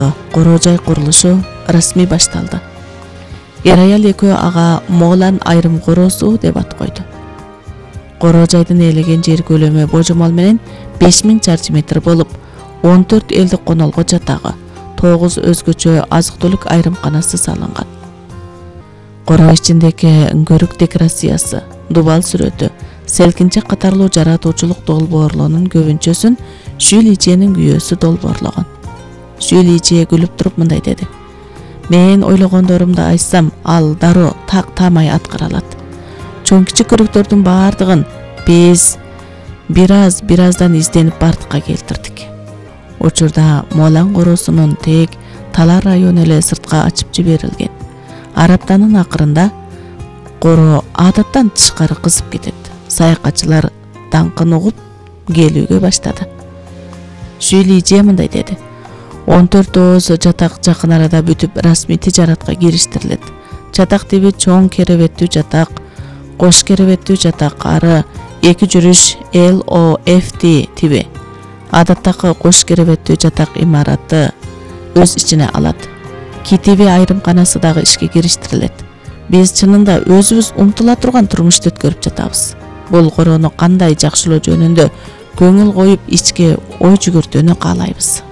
Короо жай курулушу расмий башталды. Эр аял экөө ага Моолан айрым короосу деп ат койду. Короо жайдын ээлеген жер көлөмү божомол менен 5000 чарчы метр болуп, 14 элдик конолго жатагы, 9 өзгөчө азык-түлүк айрымканасы салынган. Короо ичиндеги көрүк декорациясы, дубал сүрөтү, селкинчек катарлуу жаратуучулук долбоорлорунун көбүнчөсүн Жюль Иженин күйөөсү долбоорлогон. Жюль Иже күлүп туруп мындай деди: "Мен ойлогондорумду айтсам, ал дароо так таамай аткара алат. Чоң кичик көрүктөрдүн баардыгын биз бираздан изденип бардыкка келтирдик." Учурда Моолан короосунун тек Талар району эле сыртка ачып жиберилген. Араптанын акырында короо адаттан тышкары кызып кетет. Саякатчылар даңкын угуп келүүгө баштады. Жюль Иже мындай деди: 14 ооз жатак жакын арада бүтүп расмий тижаратка кириштирилет. Жатак тиби чоң керебеттүү жатак, кош керебеттүү жатак, ары 2 жүрүш LOFT тиби. Адаттагы кош керебеттүү жатак имараты өз ичине алат. Китиби айрымканасы дагы ишке кириштирилет. Биз чынында өзүбүз умтула турган турмушту өткөрүп жатабыз. Бул короону кандай жакшылоо жөнүндө көңүл коюп ичке ой жүгүртүүнү каалайбыз.